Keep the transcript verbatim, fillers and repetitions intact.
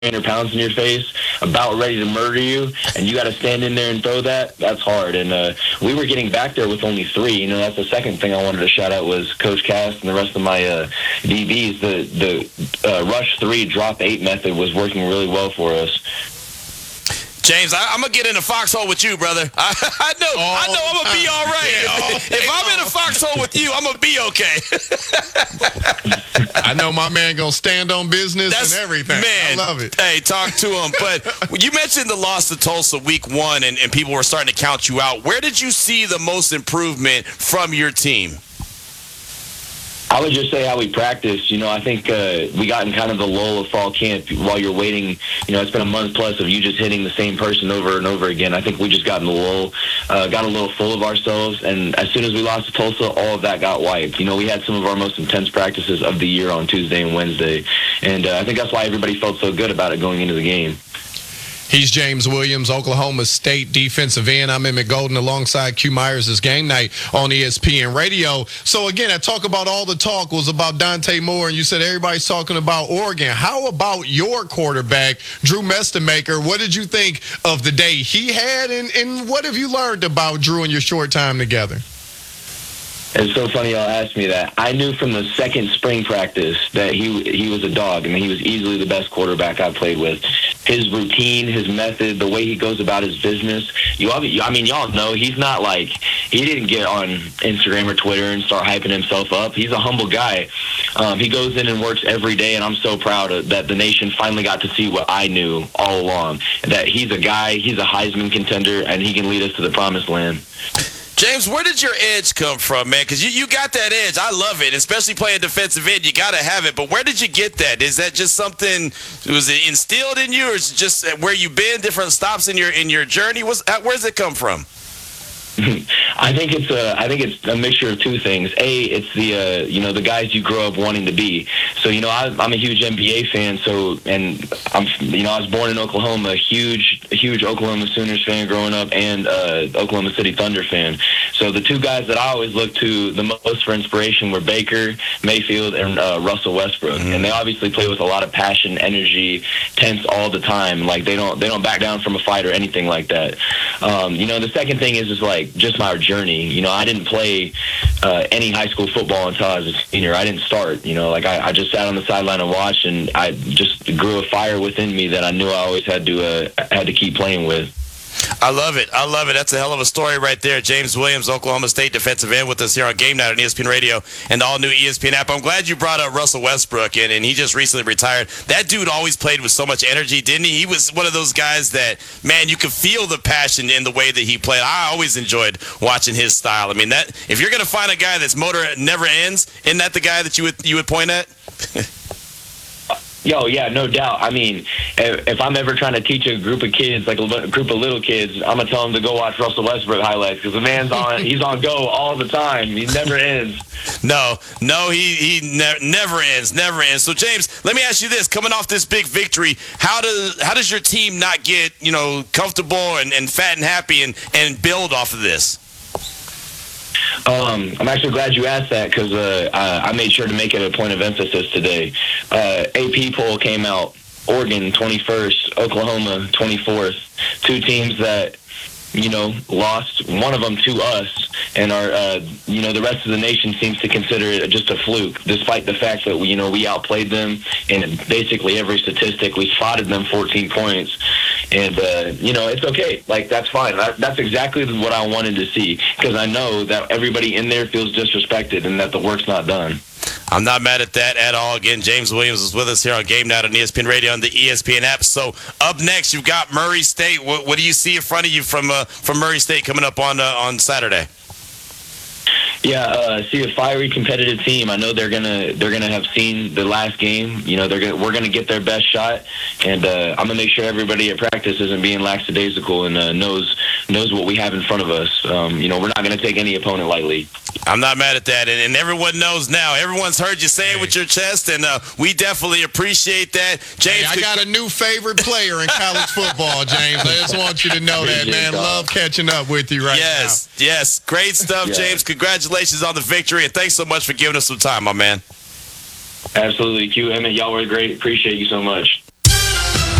hundred pounds in your face, about ready to murder you, and you got to stand in there and throw that. That's hard. And uh, we were getting back there with only three. You know, that's the second thing I wanted to shout out was Coach Cass and the rest of my uh, D Bs. The the uh, rush three, drop eight method was working really well for us. James, I, I'm gonna get in a foxhole with you, brother. I, I know, oh, I know, I'm gonna be all right. Yeah, if, if I'm in a foxhole with you, I'm gonna be okay. I know my man gonna stand on business That's, and everything. Man, I love it. Hey, talk to him. But you mentioned the loss to Tulsa week one, and, and people were starting to count you out. Where did you see the most improvement from your team? I would just say how we practiced. You know, I think uh, we got in kind of the lull of fall camp while you're waiting. You know, it's been a month plus of you just hitting the same person over and over again. I think we just got in the lull, uh, got a little full of ourselves, and as soon as we lost to Tulsa, all of that got wiped. You know, we had some of our most intense practices of the year on Tuesday and Wednesday, and uh, I think that's why everybody felt so good about it going into the game. He's James Williams, Oklahoma State defensive end. I'm Emmett Golden alongside Q Myers this game night on E S P N Radio. So, again, I talk about all the talk was about Dante Moore, and you said everybody's talking about Oregon. How about your quarterback, Drew Mestemaker? What did you think of the day he had, and, and what have you learned about Drew in your short time together? It's so funny y'all asked me that. I knew from the second spring practice that he he was a dog. I mean, he was easily the best quarterback I played with. His routine, his method, the way he goes about his business. You, I mean, y'all know he's not like, he didn't get on Instagram or Twitter and start hyping himself up. He's a humble guy. Um, he goes in and works every day, and I'm so proud of, that the nation finally got to see what I knew all along, that he's a guy, he's a Heisman contender, and he can lead us to the promised land. James, where did your edge come from, man? Because you, you got that edge. I love it, especially playing defensive end. You got to have it. But where did you get that? Is that just something, was it instilled in you, or is it just where you've been, different stops in your in your journey? What's, where does it come from? I think it's a I think it's a mixture of two things. A, it's the uh, you know the guys you grow up wanting to be. So you know I, I'm a huge N B A fan. So and I'm you know I was born in Oklahoma, a huge huge Oklahoma Sooners fan growing up, and uh, Oklahoma City Thunder fan. So the two guys that I always looked to the most for inspiration were Baker Mayfield and uh, Russell Westbrook, mm-hmm. and they obviously play with a lot of passion, energy, tense all the time. Like they don't they don't back down from a fight or anything like that. Um, you know the second thing is is like just my journey. You know, I didn't play uh, any high school football until I was a senior. I didn't start. You know, like I, I just sat on the sideline and watched, and I just grew a fire within me that I knew I always had to uh, had to keep playing with. I love it. I love it. That's a hell of a story right there. James Williams, Oklahoma State defensive end, with us here on Game Night on E S P N Radio and the all-new E S P N app. I'm glad you brought up Russell Westbrook, and, and he just recently retired. That dude always played with so much energy, didn't he? He was one of those guys that, man, you could feel the passion in the way that he played. I always enjoyed watching his style. I mean, that if you're going to find a guy that's motor never ends, isn't that the guy that you would you would point at? Yo, yeah, no doubt. I mean, if, if I'm ever trying to teach a group of kids, like a l- group of little kids, I'm going to tell them to go watch Russell Westbrook highlights because the man's on, he's on go all the time. He never ends. No, no, he, he ne- never ends, never ends. So, James, let me ask you this. Coming off this big victory, how does how does your team not get, you know, comfortable and, and fat and happy and, and build off of this? Um, I'm actually glad you asked that because uh, I, I made sure to make it a point of emphasis today. Uh, A P poll came out, Oregon twenty-first, Oklahoma twenty-fourth, two teams that, you know, lost, one of them to us, and our, uh, you know, the rest of the nation seems to consider it just a fluke, despite the fact that, we, you know, we outplayed them in basically every statistic. We spotted them fourteen points, and, uh, you know, it's okay. Like, that's fine. That, that's exactly what I wanted to see, because I know that everybody in there feels disrespected and that the work's not done. I'm not mad at that at all. Again, James Williams is with us here on Game Night on E S P N Radio and the E S P N app. So up next, you've got Murray State. What, what do you see in front of you from uh, from Murray State coming up on uh, on Saturday? Yeah, uh, see a fiery, competitive team. I know they're gonna they're gonna have seen the last game. You know, they're gonna, we're gonna get their best shot, and uh, I'm gonna make sure everybody at practice isn't being lackadaisical and uh, knows knows what we have in front of us. Um, you know, we're not gonna take any opponent lightly. I'm not mad at that, and, and everyone knows now. Everyone's heard you say it with your chest, and uh, we definitely appreciate that. James, hey, I got a new favorite player in college football, James. I just want you to know that, man. Love catching up with you right yes, now. Yes, yes. Great stuff, yeah. James. Congratulations on the victory, and thanks so much for giving us some time, my man. Absolutely. Q, Emmett, y'all were great. Appreciate you so much.